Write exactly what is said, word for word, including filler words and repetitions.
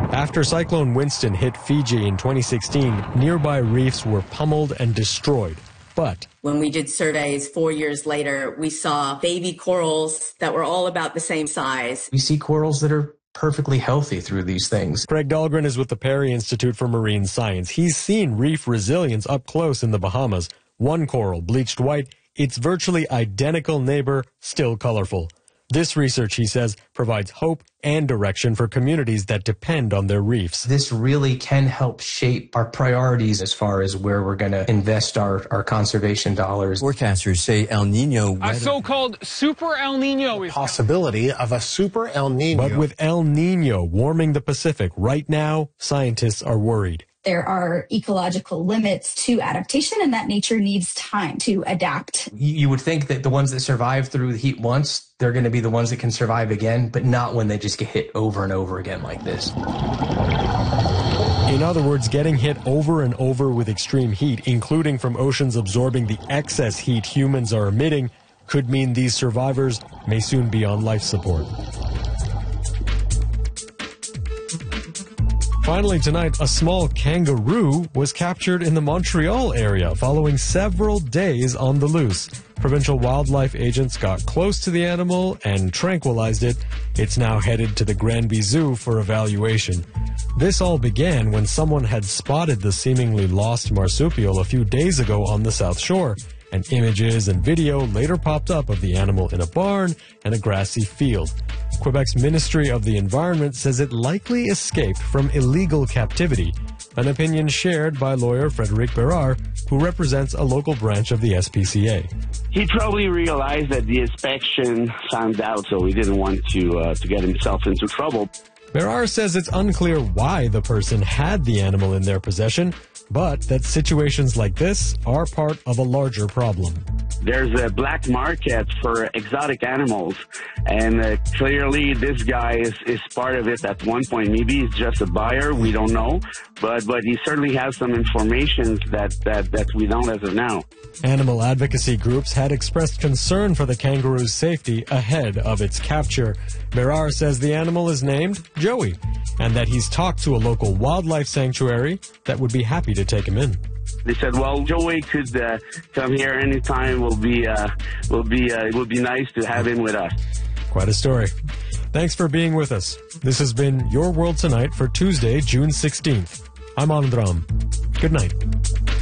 After Cyclone Winston hit Fiji in twenty sixteen, nearby reefs were pummeled and destroyed. But when we did surveys four years later, we saw baby corals that were all about the same size. We see corals that are perfectly healthy through these things. Craig Dahlgren is with the Perry Institute for Marine Science. He's seen reef resilience up close in the Bahamas. One coral, bleached white, its virtually identical neighbor, still colorful. This research, he says, provides hope and direction for communities that depend on their reefs. This really can help shape our priorities as far as where we're going to invest our, our conservation dollars. Forecasters say El Nino weather... A so-called super El Nino is... possibility of a super El Nino. But with El Nino warming the Pacific right now, scientists are worried. There are ecological limits to adaptation, and that nature needs time to adapt. You would think that the ones that survive through the heat once, they're going to be the ones that can survive again, but not when they just get hit over and over again like this. In other words, getting hit over and over with extreme heat, including from oceans absorbing the excess heat humans are emitting, could mean these survivors may soon be on life support. Finally tonight, a small kangaroo was captured in the Montreal area following several days on the loose. Provincial wildlife agents got close to the animal and tranquilized it. It's now headed to the Granby Zoo for evaluation. This all began when someone had spotted the seemingly lost marsupial a few days ago on the South Shore, and images and video later popped up of the animal in a barn and a grassy field. Quebec's Ministry of the Environment says it likely escaped from illegal captivity, an opinion shared by lawyer Frédéric Bérard, who represents a local branch of the S P C A. He probably realized that the inspection found out, so he didn't want to uh, to get himself into trouble. Bérard says it's unclear why the person had the animal in their possession, but that situations like this are part of a larger problem. There's a black market for exotic animals, and uh, clearly this guy is, is part of it at one point. Maybe he's just a buyer, we don't know, but but he certainly has some information that, that, that we don't as of now. Animal advocacy groups had expressed concern for the kangaroo's safety ahead of its capture. Bérard says the animal is named Joey, and that he's talked to a local wildlife sanctuary that would be happy to take him in. They said, "Well, Joey could uh, come here anytime. Will be, uh, will be, uh, it would be nice to have him with us." Quite a story. Thanks for being with us. This has been Your World Tonight for Tuesday, June sixteenth. I'm Anand Ram. Good night.